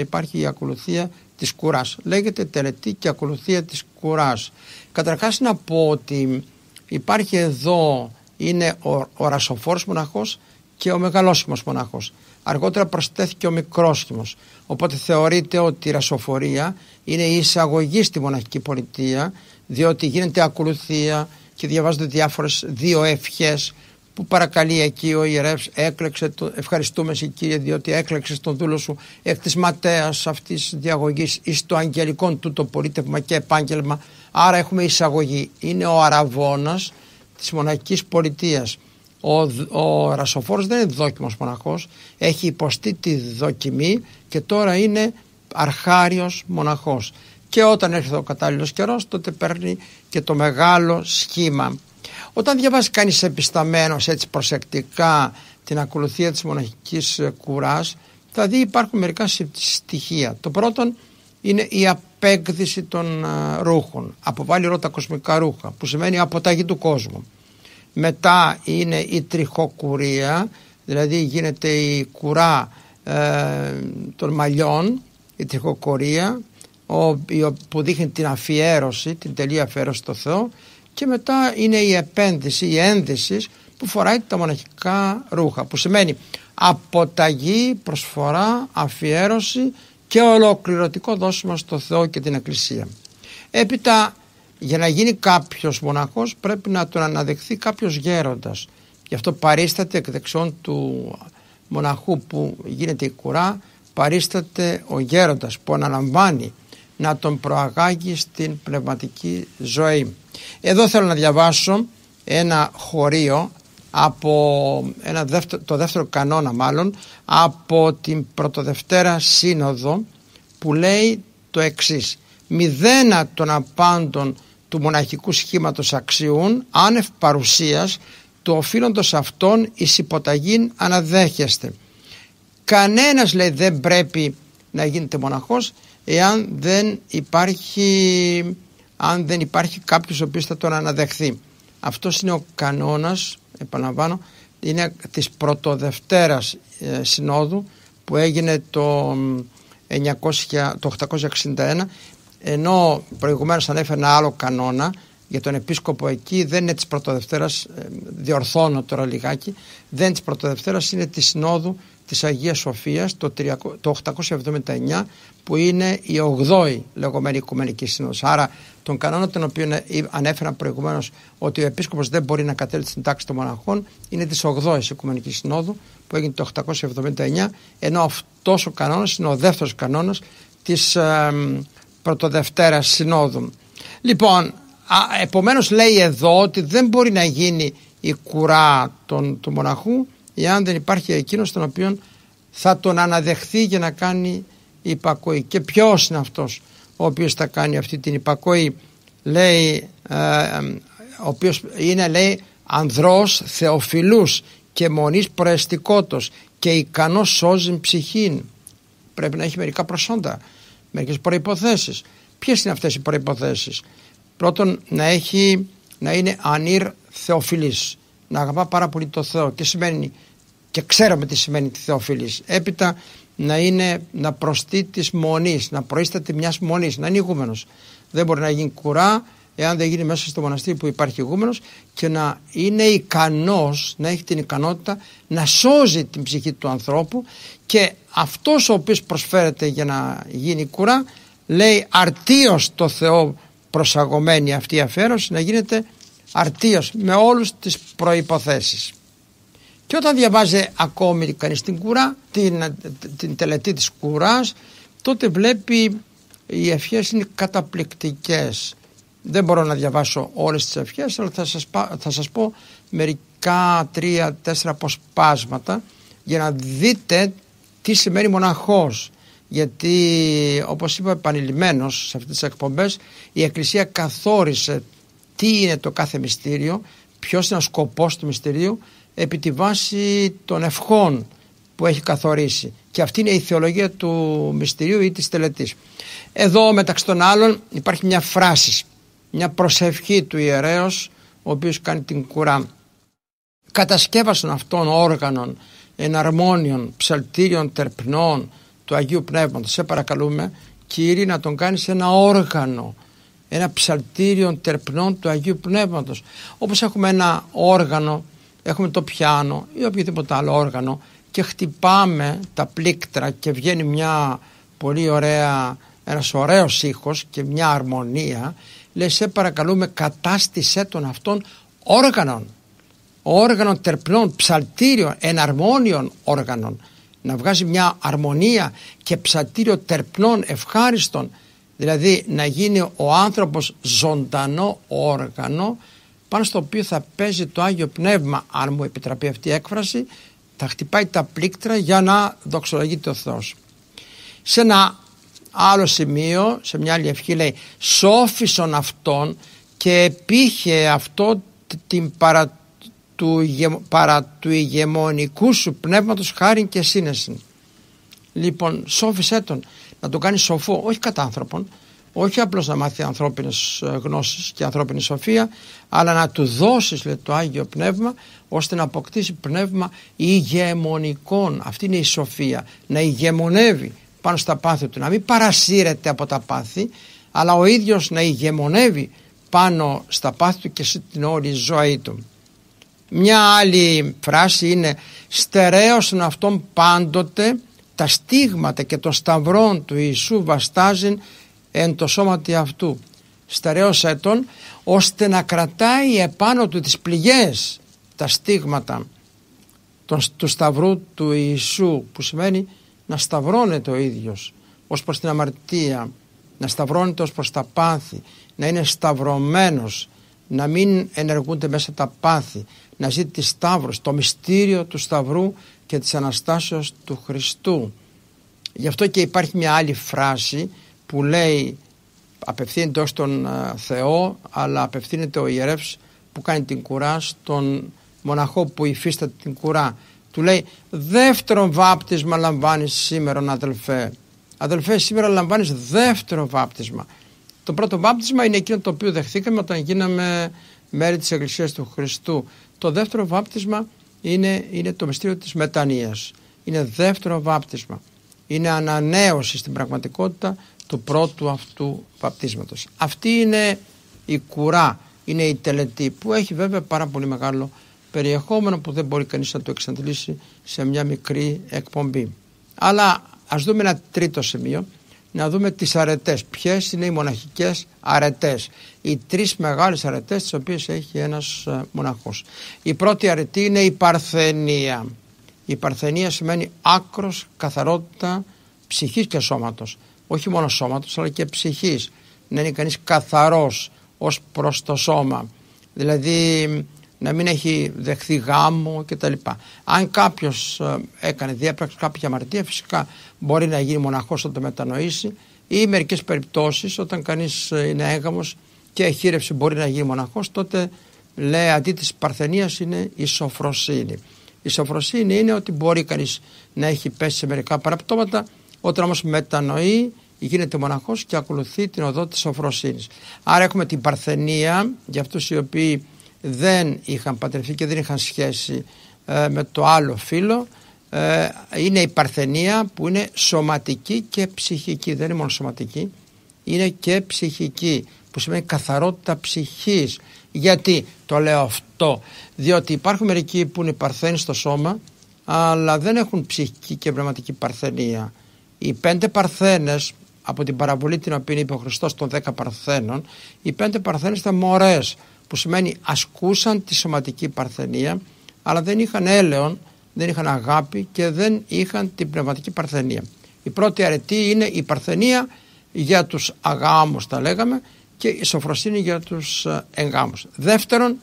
Υπάρχει η ακολουθία της κουράς. Λέγεται τελετή και ακολουθία της κουράς. Καταρχάς να πω ότι υπάρχει εδώ, είναι ο ρασοφόρος μοναχός και ο μεγαλόσχημος μοναχός. Αργότερα προσθέθηκε ο μικρόσχημος. Οπότε θεωρείται ότι η ρασοφορία είναι η εισαγωγή στη μοναχική πολιτεία, διότι γίνεται ακολουθία και διαβάζονται διάφορες δύο ευχές που παρακαλεί εκεί ο ιερεύς. Ευχαριστούμε σε Κύριε, διότι έκλεξες τον δούλο σου εκ της ματέας αυτής της διαγωγής εις το αγγελικόν τούτο πολίτευμα και επάγγελμα. Άρα έχουμε εισαγωγή. Είναι ο αραβώνας της μοναχικής πολιτείας. Ο ρασοφόρος δεν είναι δόκιμος μοναχός, έχει υποστεί τη δοκιμή και τώρα είναι αρχάριος μοναχός. Και όταν έρχεται ο κατάλληλος καιρός, τότε παίρνει και το μεγάλο σχήμα. Όταν διαβάζει κανείς επισταμένος έτσι προσεκτικά την ακολουθία της μοναχικής κουράς, θα δει υπάρχουν μερικά στοιχεία. Το πρώτο είναι η απέκδυση των ρούχων. Αποβάλλει όλα τα κοσμικά ρούχα, που σημαίνει αποταγή του κόσμου. Μετά είναι η τριχοκουρία, δηλαδή γίνεται η κουρά των μαλλιών, η τριχοκουρία, που δείχνει την αφιέρωση, την τελή αφιέρωση στο Θεό. Και μετά είναι η επένδυση, η ένδυση που φοράει τα μοναχικά ρούχα, που σημαίνει αποταγή, προσφορά, αφιέρωση και ολοκληρωτικό δώσιμο στο Θεό και την Εκκλησία. Έπειτα, για να γίνει κάποιος μοναχός πρέπει να τον αναδεχθεί κάποιος γέροντας. Γι' αυτό παρίσταται εκ δεξιών του μοναχού που γίνεται η κουρά, παρίσταται ο γέροντας που αναλαμβάνει να τον προαγάγει στην πνευματική ζωή. Εδώ θέλω να διαβάσω ένα χωρίο από το δεύτερο κανόνα από την Πρωτοδευτέρα Σύνοδο, που λέει το εξής: «Μηδένα των απάντων του μοναχικού σχήματος αξιούν, άνευ παρουσίας του οφείλοντος αυτών εις υποταγήν αναδέχεστε». Κανένας, λέει, δεν πρέπει να γίνεται μοναχός εάν δεν υπάρχει κάποιος ο οποίος θα τον αναδεχθεί. Αυτός είναι ο κανόνας, επαναλαμβάνω, είναι της Πρωτοδευτέρας Συνόδου που έγινε το 861, ενώ προηγουμένως ανέφερε ένα άλλο κανόνα για τον επίσκοπο εκεί, δεν είναι της Πρωτοδευτέρας, διορθώνω τώρα λιγάκι, δεν είναι της Πρωτοδευτέρας, είναι της Συνόδου της Αγίας Σοφίας το 879, που είναι η 8η λεγόμενη Οικουμενική Σύνοδος. Άρα τον κανόνα τον οποίο ανέφερα προηγουμένως, ότι ο επίσκοπος δεν μπορεί να κατέλθει στην τάξη των μοναχών, είναι της 8ης Οικουμενικής Συνόδου που έγινε το 879, ενώ αυτός ο κανόνας είναι ο δεύτερος κανόνας της Πρωτοδευτέρας Συνόδου. Λοιπόν, επομένως λέει εδώ ότι δεν μπορεί να γίνει η κουρά του μοναχού εάν δεν υπάρχει εκείνος τον οποίον θα τον αναδεχθεί για να κάνει υπακοή. Και ποιος είναι αυτός ο οποίος θα κάνει αυτή την υπακοή? Λέει, ο οποίος είναι, λέει, ανδρός θεοφιλούς και μονής προεστικότος και ικανός σώζειν ψυχήν. Πρέπει να έχει μερικά προσόντα, μερικές προϋποθέσεις. Ποιες είναι αυτές οι προϋποθέσεις? Πρώτον, να είναι ανήρ θεοφιλής, να αγαπά πάρα πολύ το Θεό, και ξέρουμε τι σημαίνει τη θεοφιλής. Έπειτα να προστεί της μονής, να προείσταται μιας μονής, να είναι ηγούμενος. Δεν μπορεί να γίνει κουρά εάν δεν γίνει μέσα στο μοναστήρι που υπάρχει ηγούμενος, και να είναι ικανός, να έχει την ικανότητα να σώζει την ψυχή του ανθρώπου, και αυτός ο οποίος προσφέρεται για να γίνει κουρά, λέει, αρτίος το Θεό προσαγωμένη αυτή η αφιέρωση, να γίνεται αρτίος με όλες τις προϋποθέσεις. Και όταν διαβάζει ακόμη κανείς την κουρά, την τελετή της κουράς, τότε βλέπει οι ευχές είναι καταπληκτικές. Δεν μπορώ να διαβάσω όλες τις ευχές, αλλά θα σας πω μερικά 3-4 αποσπάσματα για να δείτε τι σημαίνει μοναχός. Γιατί, όπως είπα επανειλημμένως σε αυτές τις εκπομπές, η Εκκλησία καθόρισε τι είναι το κάθε μυστήριο, ποιος είναι ο σκοπός του μυστηρίου, επί τη βάση των ευχών που έχει καθορίσει. Και αυτή είναι η θεολογία του μυστηρίου ή της τελετής. Εδώ, μεταξύ των άλλων, υπάρχει μια φράση, μια προσευχή του ιερέως, ο οποίος κάνει την κουρά. Κατασκεύασαν αυτών όργανων, εναρμόνιων, ψαλτήριων, τερπνών, του Αγίου Πνεύματος. Σε παρακαλούμε, Κύριε, να τον κάνεις ένα όργανο, ένα ψαλτήριο τερπνών του Αγίου Πνεύματος. Όπως έχουμε ένα όργανο, έχουμε το πιάνο ή οποιοδήποτε άλλο όργανο και χτυπάμε τα πλήκτρα και βγαίνει μια πολύ ωραία, ένας ωραίος ήχος και μια αρμονία. Λέει, σε παρακαλούμε, κατάστησέ των αυτών όργανων τερπνών, ψαλτήριων, εναρμόνιων όργανων, να βγάζει μια αρμονία και ψαλτήριο τερπνών ευχάριστων, δηλαδή να γίνει ο άνθρωπος ζωντανό όργανο πάνω στο οποίο θα παίζει το Άγιο Πνεύμα, αν μου επιτραπεί αυτή η έκφραση, θα χτυπάει τα πλήκτρα για να δοξολογείται ο Θεός. Σε ένα άλλο σημείο, σε μια άλλη ευχή λέει, σώφισον αυτόν και επήχε αυτό την παρά του ηγεμονικού σου πνεύματος χάριν και σύνεση. Λοιπόν, σώφισέ τον, να τον κάνει σοφό, όχι κατά άνθρωπον, όχι απλώς να μάθει ανθρώπινες γνώσεις και ανθρώπινη σοφία, αλλά να του δώσεις, λέει, το Άγιο Πνεύμα, ώστε να αποκτήσει πνεύμα ηγεμονικών. Αυτή είναι η σοφία, να ηγεμονεύει πάνω στα πάθη του, να μην παρασύρεται από τα πάθη, αλλά ο ίδιος να ηγεμονεύει πάνω στα πάθη του και στην όλη ζωή του. Μια άλλη φράση είναι, στερέωσον αυτόν πάντοτε τα στίγματα και των σταυρών του Ιησού βαστάζειν εν το σώματι αυτού. Στερέωσέ τον ώστε να κρατάει επάνω του τις πληγές, τα στίγματα του σταυρού του Ιησού, που σημαίνει να σταυρώνεται ο ίδιος ως προς την αμαρτία, να σταυρώνεται ως προς τα πάθη, να είναι σταυρωμένος, να μην ενεργούνται μέσα τα πάθη, να ζει τη Σταύρος, το μυστήριο του Σταυρού και της Αναστάσεως του Χριστού. Γι' αυτό και υπάρχει μια άλλη φράση που λέει, απευθύνεται ως τον Θεό, αλλά απευθύνεται ο ιερεύς που κάνει την κουρά στον μοναχό που υφίσταται την κουρά. Του λέει, δεύτερο βάπτισμα λαμβάνεις σήμερα, αδελφέ. Αδελφέ, σήμερα λαμβάνεις δεύτερο βάπτισμα. Το πρώτο βάπτισμα είναι εκείνο το οποίο δεχθήκαμε όταν γίναμε μέρη της Εκκλησίας του Χριστού. Το δεύτερο βάπτισμα είναι το μυστήριο της μετανοίας. Είναι δεύτερο βάπτισμα. Είναι ανανέωση στην πραγματικότητα του πρώτου αυτού βαπτίσματος. Αυτή είναι η κουρά, είναι η τελετή, που έχει βέβαια πάρα πολύ μεγάλο περιεχόμενο που δεν μπορεί κανείς να το εξαντλήσει σε μια μικρή εκπομπή. Αλλά ας δούμε ένα τρίτο σημείο, να δούμε τις αρετές. Ποιες είναι οι μοναχικές αρετές, οι τρεις μεγάλες αρετές τις οποίες έχει ένας μοναχός. Η πρώτη αρετή είναι η παρθενία. Η παρθενία σημαίνει άκρος καθαρότητα ψυχής και σώματος. Όχι μόνο σώματος αλλά και ψυχής. Να είναι κανείς καθαρός ως προς το σώμα. Δηλαδή να μην έχει δεχθεί γάμο κτλ. Αν κάποιος διέπραξε κάποια αμαρτία, φυσικά μπορεί να γίνει μοναχός όταν το μετανοήσει, ή μερικές περιπτώσεις όταν κανείς είναι έγαμος και εχείρευση μπορεί να γίνει μοναχός, τότε λέει αντί της παρθενίας είναι η σοφροσύνη. Η σοφροσύνη είναι ότι μπορεί κανείς να έχει πέσει σε μερικά παραπτώματα, όταν όμως μετανοεί γίνεται μοναχός και ακολουθεί την οδό της σοφροσύνης. Άρα έχουμε την παρθενία για αυτούς οι οποίοι δεν είχαν παντρευτεί και δεν είχαν σχέση με το άλλο φύλο. Είναι η παρθενία που είναι σωματική και ψυχική. Δεν είναι μόνο σωματική, είναι και ψυχική, που σημαίνει καθαρότητα ψυχής. Γιατί το λέω αυτό? Διότι υπάρχουν μερικοί που είναι παρθένοι στο σώμα αλλά δεν έχουν ψυχική και πνευματική παρθενία. Οι 5 παρθένες, από την παραβολή την οποία είπε ο Χριστός των 10 παρθένων, οι 5 παρθένες ήταν μωρές, που σημαίνει ασκούσαν τη σωματική παρθενία αλλά δεν είχαν έλεον, δεν είχαν αγάπη και δεν είχαν την πνευματική παρθενία. Η πρώτη αρετή είναι η παρθενία για τους αγάμους, τα λέγαμε, και η σοφροσύνη για τους εγγάμους. Δεύτερον,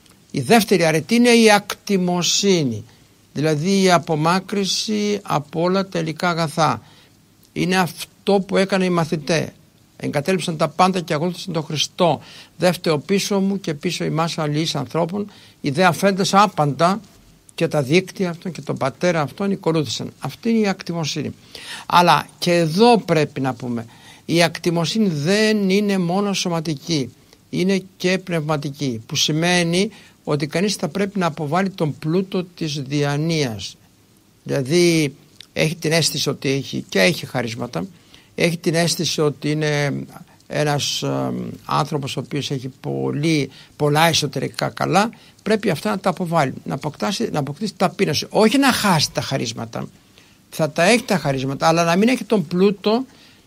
η δεύτερη αρετή είναι η ακτιμοσύνη, δηλαδή η απομάκρυση από όλα τα υλικά αγαθά. Είναι αυτό που έκανε οι μαθητές. Εγκατέλειψαν τα πάντα και ακολούθησαν τον Χριστό. Δε φταίω πίσω μου και πίσω ημάς αλληλείς ανθρώπων, οι δε αφέντες άπαντα και τα δίκτυα αυτών και τον πατέρα αυτών ακολούθησαν. Αυτή είναι η ακτιμοσύνη. Αλλά και εδώ πρέπει να πούμε, η ακτιμοσύνη δεν είναι μόνο σωματική, είναι και πνευματική, που σημαίνει ότι κανείς θα πρέπει να αποβάλει τον πλούτο της διανοίας. Δηλαδή έχει την αίσθηση ότι έχει χαρίσματα, έχει την αίσθηση ότι είναι ένας άνθρωπος ο οποίος έχει πολλά εσωτερικά καλά, πρέπει αυτά να τα αποβάλει, να αποκτήσει ταπείνωση, όχι να χάσει τα χαρίσματα, θα τα έχει τα χαρίσματα, αλλά να μην έχει τον πλούτο,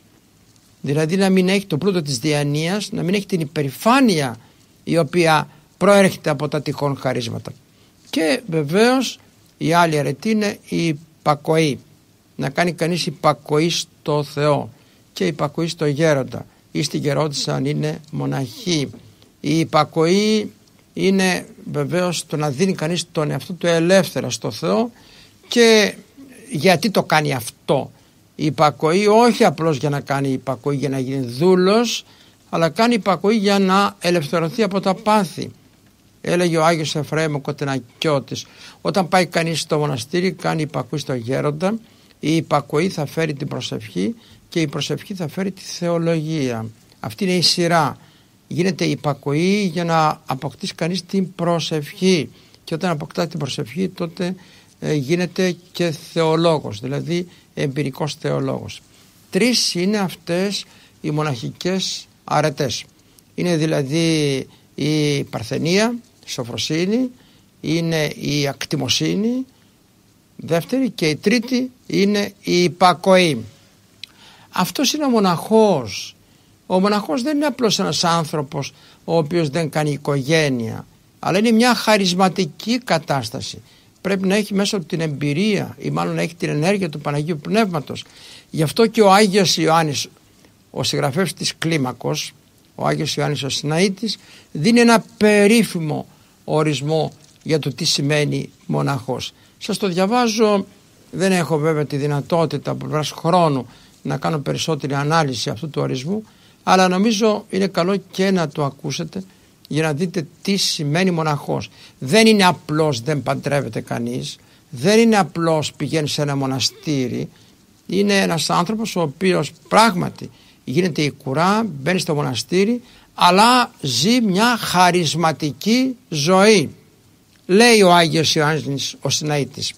δηλαδή να μην έχει τον πλούτο της διανοίας, να μην έχει την υπερηφάνεια η οποία προέρχεται από τα τυχόν χαρίσματα. Και βεβαίως η άλλη αρετή είναι η υπακοή, να κάνει κανείς υπακοή στο Θεό και υπακοή στο γέροντα ή στη γερόντισσα αν είναι μοναχή. Η υπακοή είναι βεβαίως το να δίνει κανείς τον εαυτό του ελεύθερα στο Θεό. Και γιατί το κάνει αυτό? Η υπακοή όχι απλώς για να κάνει υπακοή για να γίνει δούλος, αλλά κάνει υπακοή για να ελευθερωθεί από τα πάθη. Έλεγε ο Άγιος Εφραίμ ο Κοτενακιώτης, όταν πάει κανείς στο μοναστήρι κάνει υπακοή στο γέροντα, η υπακοή θα φέρει την προσευχή και η προσευχή θα φέρει τη θεολογία. Αυτή είναι η σειρά. Γίνεται η υπακοή για να αποκτήσει κανείς την προσευχή, και όταν αποκτά την προσευχή τότε γίνεται και θεολόγος, δηλαδή εμπειρικός θεολόγος. 3 είναι αυτές οι μοναχικές αρετές. Είναι δηλαδή η παρθενία, η σοφροσύνη, είναι η ακτιμοσύνη δεύτερη, και η τρίτη είναι η υπακοή. Αυτός είναι ο μοναχός. Ο μοναχός δεν είναι απλώς ένας άνθρωπος ο οποίος δεν κάνει οικογένεια, αλλά είναι μια χαρισματική κατάσταση. Πρέπει να έχει μέσα του την εμπειρία, ή μάλλον να έχει την ενέργεια του Παναγίου Πνεύματος. Γι' αυτό και ο Άγιος Ιωάννης, ο συγγραφέας της Κλίμακος, ο Άγιος Ιωάννης ο Σιναήτης, δίνει ένα περίφημο ορισμό για το τι σημαίνει μοναχός. Σας το διαβάζω, δεν έχω βέβαια τη δυνατότητα από πλευράς χρόνου να κάνω περισσότερη ανάλυση αυτού του ορισμού, αλλά νομίζω είναι καλό και να το ακούσετε για να δείτε τι σημαίνει μοναχός. Δεν είναι απλώς δεν παντρεύεται κανείς, δεν είναι απλώς πηγαίνει σε ένα μοναστήρι, είναι ένας άνθρωπος ο οποίος πράγματι γίνεται η κουρά, μπαίνει στο μοναστήρι, αλλά ζει μια χαρισματική ζωή. Λέει ο Άγιος Ιωάννης ο Σιναήτης,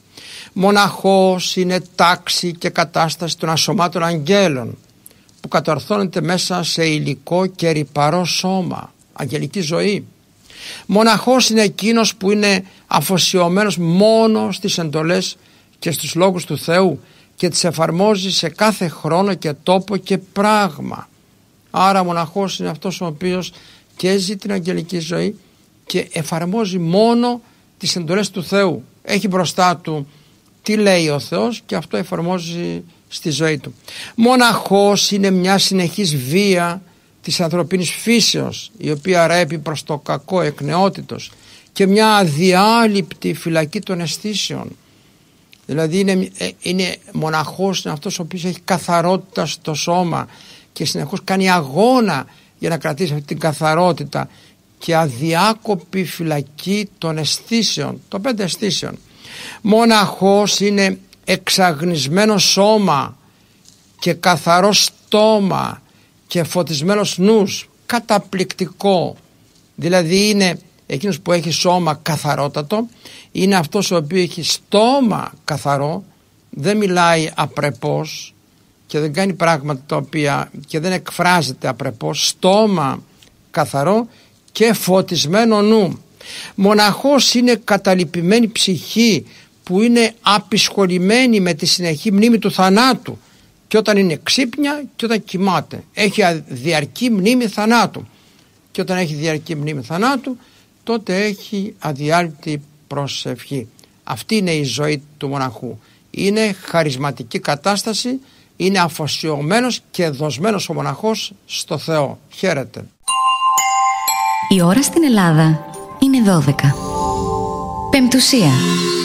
μοναχός είναι τάξη και κατάσταση των ασωμάτων αγγέλων που κατορθώνεται μέσα σε υλικό και ρυπαρό σώμα, αγγελική ζωή. Μοναχός είναι εκείνος που είναι αφοσιωμένος μόνο στις εντολές και στους λόγους του Θεού και τις εφαρμόζει σε κάθε χρόνο και τόπο και πράγμα. Άρα μοναχός είναι αυτός ο οποίος και ζει την αγγελική ζωή και εφαρμόζει μόνο τις εντολές του Θεού. Έχει μπροστά του τι λέει ο Θεός και αυτό εφαρμόζει στη ζωή του. Μοναχός είναι μια συνεχής βία της ανθρωπίνης φύσεως, η οποία ρέπει προς το κακό εκ νεότητος, και μια αδιάλειπτη φυλακή των αισθήσεων. Δηλαδή είναι μοναχός, είναι αυτός ο οποίος έχει καθαρότητα στο σώμα και συνεχώς κάνει αγώνα για να κρατήσει αυτή την καθαρότητα και αδιάκοπη φυλακή των αισθήσεων, των 5 αισθήσεων. Μοναχός είναι εξαγνισμένο σώμα και καθαρό στόμα και φωτισμένος νους, καταπληκτικό. Δηλαδή είναι εκείνος που έχει σώμα καθαρότατο, είναι αυτός ο οποίος έχει στόμα καθαρό, δεν μιλάει απρεπώς και δεν κάνει πράγματα τα οποία και δεν εκφράζεται απρεπώς, στόμα καθαρό και φωτισμένο νου. Μοναχός είναι καταλυπημένη ψυχή που είναι απεισχολημένη με τη συνεχή μνήμη του θανάτου, και όταν είναι ξύπνια και όταν κοιμάται. Έχει διαρκή μνήμη θανάτου, και όταν έχει διαρκή μνήμη θανάτου τότε έχει αδιάλειπτη προσευχή. Αυτή είναι η ζωή του μοναχού. Είναι χαρισματική κατάσταση, είναι αφοσιωμένος και δοσμένος ο μοναχός στο Θεό. Χαίρετε. Η ώρα στην Ελλάδα είναι 12. Πεμπτουσία.